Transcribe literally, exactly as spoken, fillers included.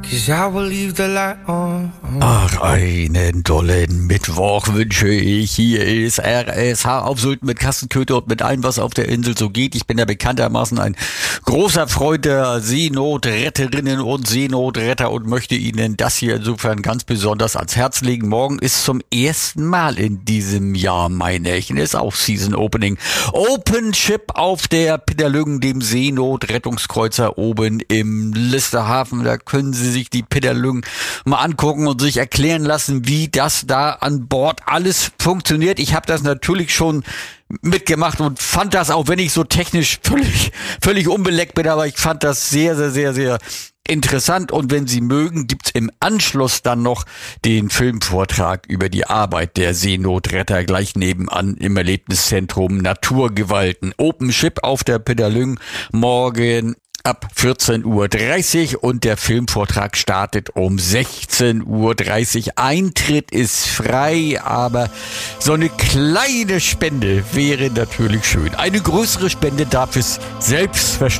'cause I will leave the light on. Ach, einen tollen Mittwoch wünsche ich. Hier ist R S H auf Sylt mit Kassenköter und mit allem, was auf der Insel so geht. Ich bin ja bekanntermaßen ein großer Freund der Seenotretterinnen und Seenotretter und möchte Ihnen das hier insofern ganz besonders ans Herz legen. Morgen ist zum ersten Mal in diesem Jahr, meine ich, ist auch Season Opening. Open Ship auf der Pitterlüng, dem Seenotrettungskreuzer oben im Listerhafen. Da können Sie sich die Pitterlüng mal angucken und sich erklären lassen, wie das da an Bord alles funktioniert. Ich habe das natürlich schon mitgemacht und fand das, auch wenn ich so technisch völlig, völlig unbeleckt bin, aber ich fand das sehr, sehr, sehr, sehr interessant. Und wenn Sie mögen, gibt's im Anschluss dann noch den Filmvortrag über die Arbeit der Seenotretter gleich nebenan im Erlebniszentrum Naturgewalten. Open Ship auf der Pitterlüng morgen ab vierzehn Uhr dreißig und der Filmvortrag startet um sechzehn Uhr dreißig. Eintritt ist frei, aber so eine kleine Spende wäre natürlich schön. Eine größere Spende darf es selbstverständlich